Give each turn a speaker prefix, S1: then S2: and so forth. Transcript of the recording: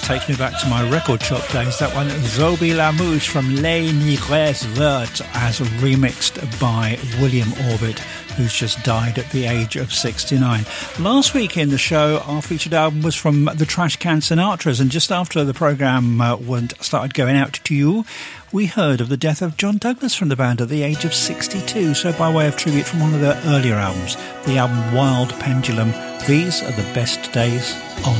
S1: takes me back to my record shop days. That one, Zobi Lamouche from Les Nigres Verts, as remixed by William Orbit, who's just died at the age of 69. Last week in the show, our featured album was from the Trash Can Sinatras, and just after the programme started going out to you, we heard of the death of John Douglas from the band at the age of 62. So by way of tribute from one of their earlier albums, the album Wild Pendulum, these are the best days on